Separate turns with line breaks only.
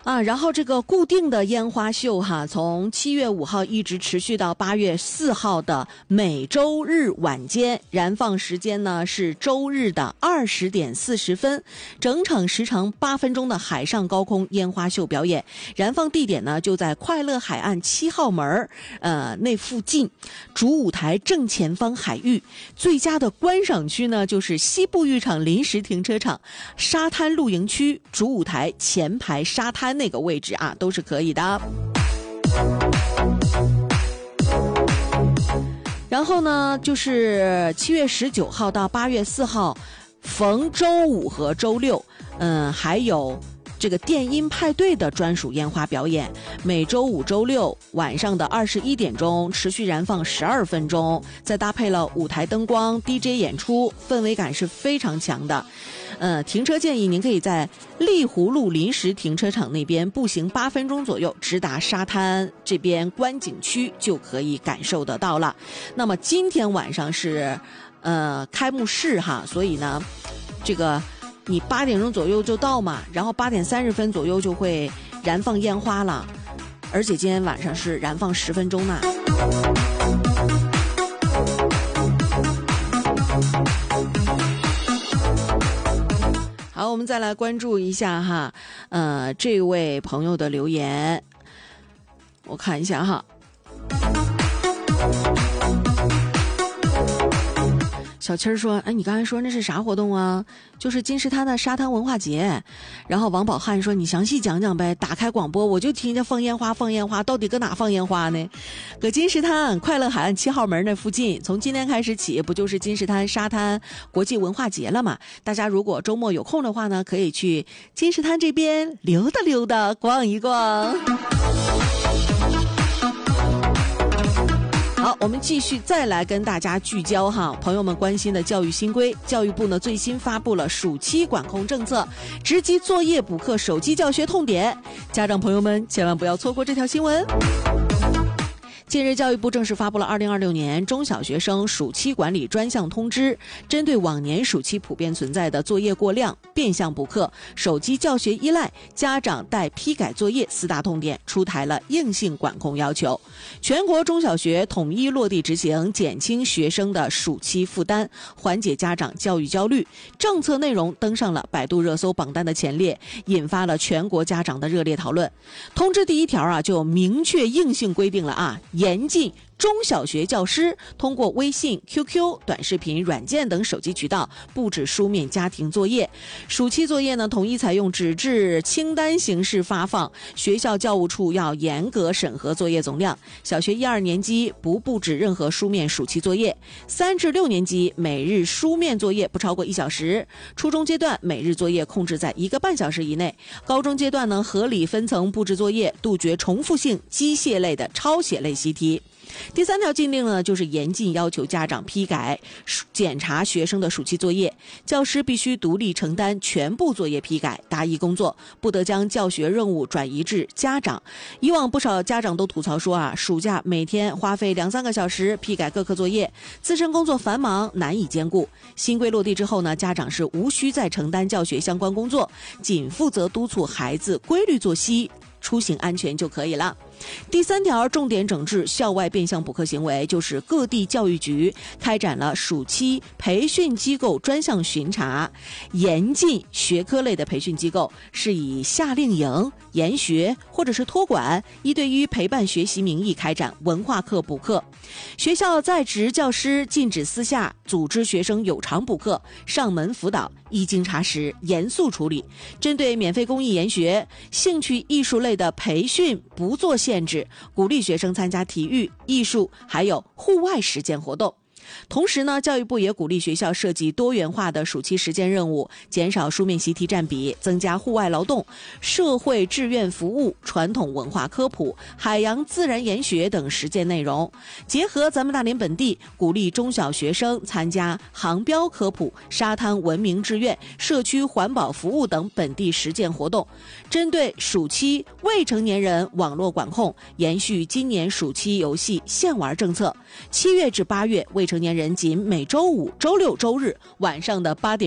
然后这个固定的烟花秀哈，从7月5号一直持续到8月4号的每周日晚间，燃放时间呢是周日的20点40分，整场时长8分钟的海上高空烟花秀表演。燃放地点呢就在快乐海岸7号门那附近，主舞台正前方海域。最佳的观赏区呢就是西部浴场临时停车场、沙滩露营区、主舞台前排沙滩那个位置啊，都是可以的。然后呢，就是7月19号到8月4号，逢周五和周六，还有这个电音派对的专属烟花表演，每周五、周六晚上的21点钟持续燃放12分钟，再搭配了舞台灯光、DJ 演出，氛围感是非常强的。停车建议您可以在丽湖路临时停车场那边步行8分钟左右，直达沙滩这边观景区就可以感受得到了。那么今天晚上是开幕式哈，所以呢，这个你8点钟左右就到嘛，然后8点30分左右就会燃放烟花了，而且今天晚上是燃放10分钟呢。好，我们再来关注一下哈，这位朋友的留言，我看一下哈。小七儿说：“哎，你刚才说那是啥活动啊？就是金石滩的沙滩文化节。”然后王宝汉说：“你详细讲讲呗。”打开广播，我就听见放烟花，到底搁哪放烟花呢？搁金石滩快乐海岸7号门那附近。从今天开始起，不就是金石滩沙滩国际文化节了嘛？大家如果周末有空的话呢，可以去金石滩这边溜达溜达，逛一逛。好，我们继续再来跟大家聚焦哈，朋友们关心的教育新规。教育部呢最新发布了暑期管控政策，直击作业补课、手机教学痛点，家长朋友们千万不要错过这条新闻。近日，教育部正式发布了2026年中小学生暑期管理专项通知，针对往年暑期普遍存在的作业过量、变相补课、手机教学依赖、家长代批改作业4大痛点，出台了硬性管控要求。全国中小学统一落地执行，减轻学生的暑期负担，缓解家长教育焦虑。政策内容登上了百度热搜榜单的前列，引发了全国家长的热烈讨论。通知第1条就明确硬性规定了严禁中小学教师通过微信、QQ、短视频、软件等手机渠道布置书面家庭作业。暑期作业呢，统一采用纸质清单形式发放，学校教务处要严格审核作业总量。小学1、2年级不布置任何书面暑期作业，3至6年级每日书面作业不超过1小时，初中阶段每日作业控制在1个半小时以内，高中阶段呢合理分层布置作业，杜绝重复性机械类的抄写类习题。第3条禁令呢，就是严禁要求家长批改、检查学生的暑期作业，教师必须独立承担全部作业批改、答疑工作，不得将教学任务转移至家长。以往不少家长都吐槽说暑假每天花费2-3个小时批改各科作业，自身工作繁忙，难以兼顾。新规落地之后呢，家长是无需再承担教学相关工作，仅负责督促孩子规律作息、出行安全就可以了。第3条，重点整治校外变相补课行为，就是各地教育局开展了暑期培训机构专项巡查，严禁学科类的培训机构是以夏令营、研学或者是托管1对1陪伴学习名义开展文化课补课。学校在职教师禁止私下组织学生有偿补课，上门辅导，一经查实严肃处理。针对免费公益研学、兴趣艺术类的培训不做限制，鼓励学生参加体育、艺术还有户外实践活动。同时呢，教育部也鼓励学校设计多元化的暑期实践任务，减少书面习题占比，增加户外劳动、社会志愿服务、传统文化科普、海洋自然研学等实践内容。结合咱们大连本地，鼓励中小学生参加航标科普、沙滩文明志愿、社区环保服务等本地实践活动。针对暑期未成年人网络管控，延续今年暑期游戏限玩政策，7月至8月未成年人仅每周5、周6、周日晚上的8点